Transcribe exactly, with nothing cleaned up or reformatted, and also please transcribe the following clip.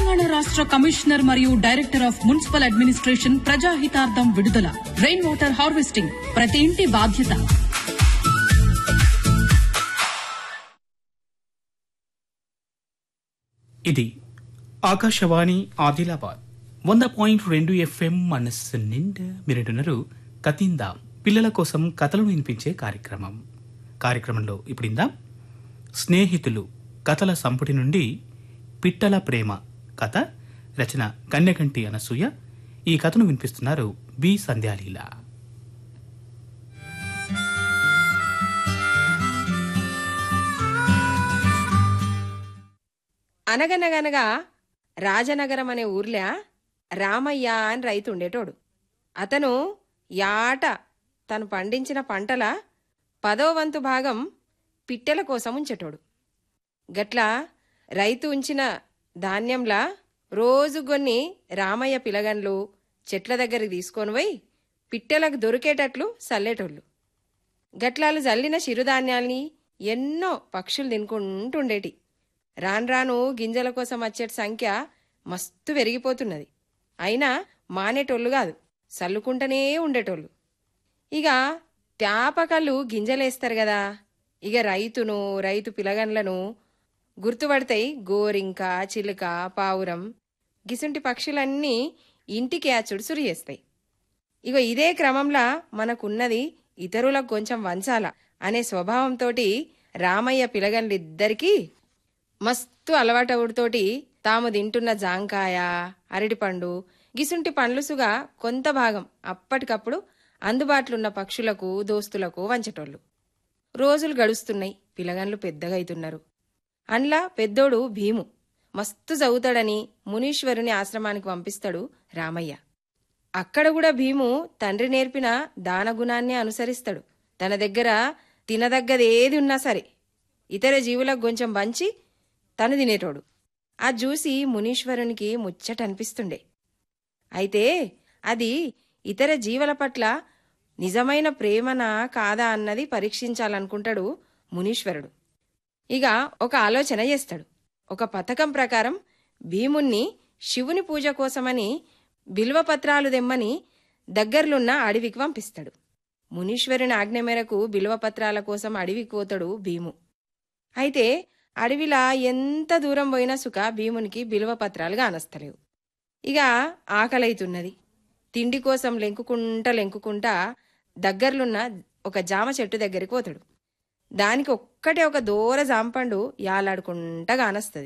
తెలంగాణ రాష్ట్ర కమిషనర్ మరియు director of municipal administration ప్రజాహితార్థం విడుదల. రెయిన్ వాటర్ హార్వెస్టింగ్ ప్రతి ఇంటి బాధ్యత. ఇది ఆకాశవాణి ఆదిలాబాద్ వంద పాయింట్ రెండు ఎఫ్ఎం మనస్సు నిండా మీరుంటున్నారు కతిందా పిల్లల కోసం కథలు వినిపించే కార్యక్రమం. కార్యక్రమంలో ఇప్పుడిందా స్నేహితులు కథల సంపుటి నుండి పిట్టల ప్రేమ కథ, రచన కన్యకంటి అనసూయ. ఈ కథను వినిపిస్తున్నారు బి సంధ్యాలీల. అనగనగనగా రాజనగరం అనే ఊర్లో రామయ్య అని రైతు ఉండేటోడు. అతను యాట తను పండించిన పంటల పదో వంతు భాగం పిట్టెల కోసం ఉంచేటోడు. గట్లా రైతు ఉంచిన ధాన్యంలా రోజు కొన్ని రామయ్య పిలగన్లు చెట్ల దగ్గరికి తీసుకొని పోయి పిట్టెలకు దొరికేటట్లు చల్లేటోళ్ళు. గట్లాలు జల్లిన చిరుధాన్యాల్ని ఎన్నో పక్షులు తినుకుంటుండేటి. రాను రాను గింజల కోసం వచ్చే సంఖ్య మస్తు పెరిగిపోతున్నది. అయినా మానేటోళ్ళు కాదు, చల్లుకుంటూనే ఉండేటోళ్ళు. ఇక త్యాపకళ్ళు గింజలేస్తారు కదా, ఇక రైతును రైతు పిలగన్లను గుర్తుపడతాయి గోరింక, చిలుక, పావురం గిసుంటి పక్షులన్నీ ఇంటికి అచ్చుడు సురి చేస్తాయి. ఇగో ఇదే క్రమంలో మనకున్నది ఇతరులకు కొంచెం వంచాల అనే స్వభావంతోటి రామయ్య పిలగన్లిద్దరికీ మస్తు అలవాటవుడితోటి తాము తింటున్న జాంకాయ, అరటిపండు గిసుంటి పండ్లుసుగా కొంత భాగం అప్పటికప్పుడు అందుబాటులున్న పక్షులకు దోస్తులకు వంచటోళ్ళు. రోజులు గడుస్తున్నాయి, పిలగన్లు పెద్దగా అవుతున్నారు. అండ్లా పెద్దోడు భీము మస్తు చదువుతాడని మునీశ్వరుని ఆశ్రమానికి పంపిస్తాడు రామయ్య. అక్కడ కూడా భీము తండ్రి నేర్పిన దానగుణాన్నే అనుసరిస్తాడు. తన దగ్గర తినదగ్గదేది ఉన్నా సరే ఇతర జీవులకు కొంచెం పంచి తను తినేటోడు. అది చూసి మునీశ్వరునికి ముచ్చట అనిపిస్తుండే. అయితే అది ఇతర జీవుల పట్ల నిజమైన ప్రేమనా కాదా అన్నది పరీక్షించాలనుకుంటాడు మునీశ్వరుడు. ఇక ఒక ఆలోచన చేస్తాడు. ఒక పథకం ప్రకారం భీముణ్ణి శివుని పూజ కోసమని బిల్వపత్రాలు దెమ్మని దగ్గర్లున్న అడవికి పంపిస్తాడు. మునీశ్వరుని ఆజ్ఞ మేరకు బిల్వపత్రాల కోసం అడవికి పోతాడు భీము. అయితే అడవిలా ఎంత దూరం పోయినా సుఖ భీమునికి బిల్వపత్రాలు కానస్తలేవు. ఇక ఆకలైతున్నది. తిండి కోసం లెంకుకుంటా లెంకుకుంటా దగ్గర్లున్న ఒక జామ చెట్టు దగ్గరికి పోతాడు. దానికి ఒక్కటే ఒక దూర జాంపండు యాలాడుకుంటా కానస్తది.